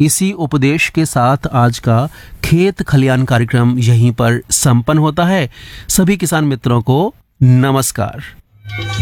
इसी उपदेश के साथ आज का खेत खलियान कार्यक्रम यहीं पर संपन्न होता है। सभी किसान मित्रों को नमस्कार।